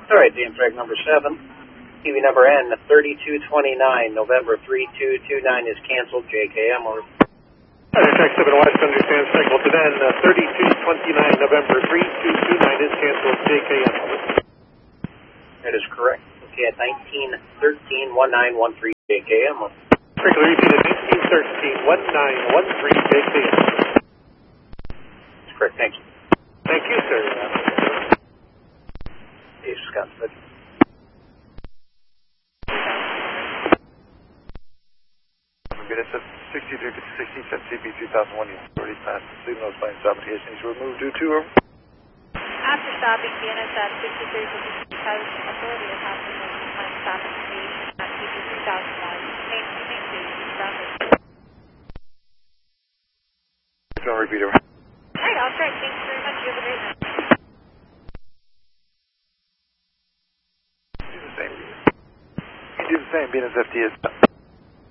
All right, the Amtrak number 7. TV number N 3229, November 3229 is canceled. JKM over. Amtrak 7 West understands cycle to N 3229, November 3229 is canceled. JKM over. That is correct. Okay, at 1913-1913 JKM over. Regular repeat at 1913-1913 JKM. That's correct, thank you. Thank you, sir. Dave Scott. Unit 63 to 60 at CB 2001 unit already passed the signal plane sabotage needs to remove due to After stopping BNSF 63 to 60 has authority to pass the plane sabotage at CB 2001. Don't repeat it. Alright, I'll try. Thanks very much. You have a great night. Do the same. BNSFT is